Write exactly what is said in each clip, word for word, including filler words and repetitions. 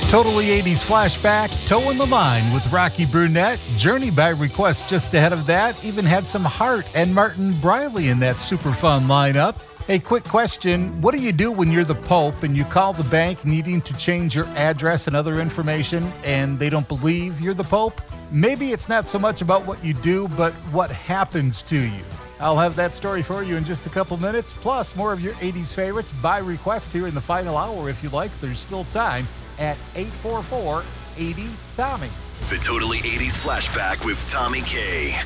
Totally eighties flashback, Toe in the Line with Rocky Brunette. Journey by request just ahead of that. Even had some Heart and Martin Briley in that super fun lineup. Hey, quick question. What do you do when you're the Pope and you call the bank needing to change your address and other information and they don't believe you're the Pope? Maybe it's not so much about what you do, but what happens to you. I'll have that story for you in just a couple minutes, plus more of your eighties favorites by request here in the final hour if you like. There's still time at eight four four, eight zero, Tommy. The Totally eighties Flashback with Tommy K.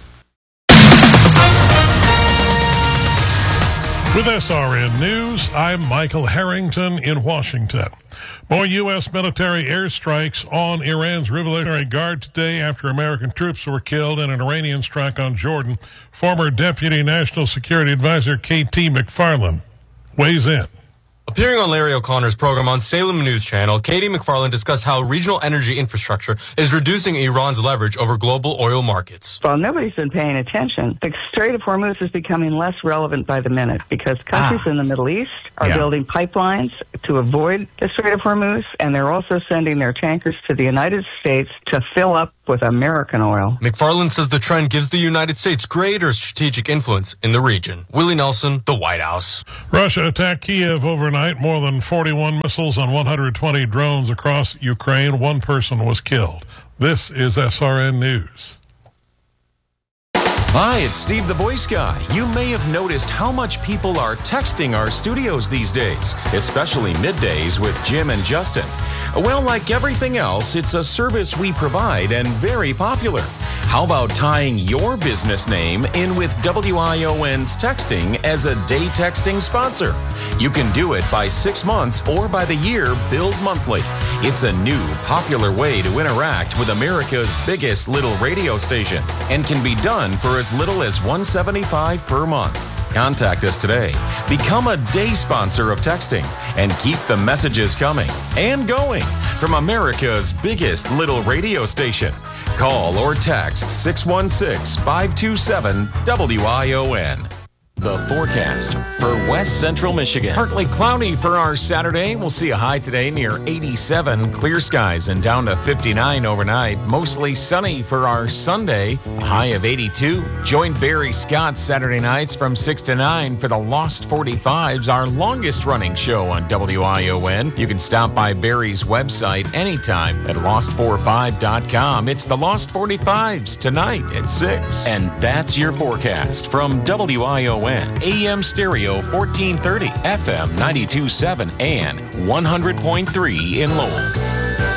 With S R N News, I'm Michael Harrington in Washington. More U S military airstrikes on Iran's Revolutionary Guard today after American troops were killed in an Iranian strike on Jordan. Former Deputy National Security Advisor K T McFarland weighs in. Appearing on Larry O'Connor's program on Salem News Channel, Katie McFarland discussed how regional energy infrastructure is reducing Iran's leverage over global oil markets. Well, nobody's been paying attention. The Strait of Hormuz is becoming less relevant by the minute because countries ah. in the Middle East are yeah. building pipelines to avoid the Strait of Hormuz, and they're also sending their tankers to the United States to fill up with American oil. McFarland says the trend gives the United States greater strategic influence in the region. Willie Nelson, the White House. Russia attacked Kiev overnight. More than forty-one missiles on one hundred twenty drones across Ukraine. One person was killed. This is S R N News. Hi, it's Steve the Voice Guy. You may have noticed how much people are texting our studios these days, especially middays with Jim and Justin. Well, like everything else, it's a service we provide and very popular. How about tying your business name in with W I O N's texting as a day texting sponsor? You can do it by six months or by the year billed monthly. It's a new, popular way to interact with America's biggest little radio station and can be done for as little as one hundred seventy-five dollars per month. Contact us today. Become a day sponsor of texting and keep the messages coming and going from America's biggest little radio station. Call or text six one six, five two seven, W I O N. The forecast for West Central Michigan. Partly cloudy for our Saturday. We'll see a high today near eighty-seven. Clear skies and down to fifty-nine overnight. Mostly sunny for our Sunday. A high of eighty-two. Join Barry Scott Saturday nights from six to nine for the Lost forty-fives, our longest running show on W I O N. You can stop by Barry's website anytime at lost forty-five dot com. It's the Lost forty-fives tonight at six. And that's your forecast from W I O N. A M Stereo fourteen thirty, F M ninety-two point seven, and one hundred point three in Lowell.